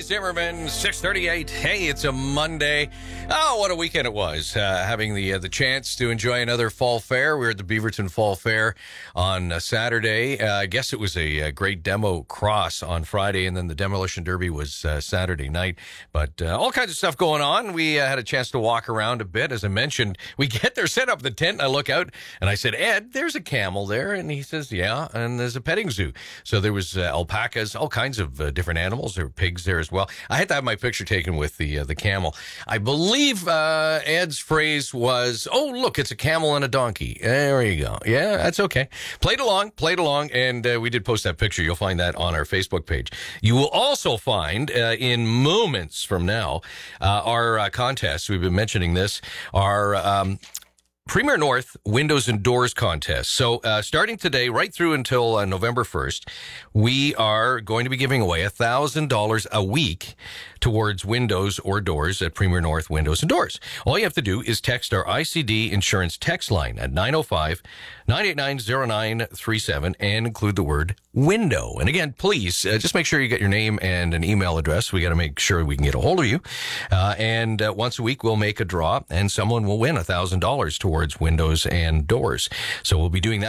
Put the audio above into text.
Zimmerman, 6:38. Hey, it's a Monday. Oh, what a weekend it was. Having the chance to enjoy another fall fair. We were at the Beaverton Fall Fair on Saturday. I guess it was a great demo cross on Friday, and then the Demolition Derby was Saturday night. But all kinds of stuff going on. We had a chance to walk around a bit. As I mentioned, we get there, set up the tent, and I look out, and I said, Ed, there's a camel there. And he says, yeah, and there's a petting zoo. So there was alpacas, all kinds of different animals. There were pigs there as well. I had to have my picture taken with the camel. I believe Ed's phrase was, oh, look, it's a camel and a donkey. There you go. Yeah, that's okay. Played along, and we did post that picture. You'll find that on our Facebook page. You will also find, in moments from now, our contest. We've been mentioning this, our Premier North Windows and Doors contest. So starting today, right through until November 1st, we are going to be giving away $1,000 a week towards windows or doors at Premier North Windows and Doors. All you have to do is text our ICD insurance text line at 905-989-0937 and include the word window. And again, please just make sure you get your name and an email address. We got to make sure we can get a hold of you. And once a week, we'll make a draw and someone will win $1,000 towards windows and doors. So we'll be doing that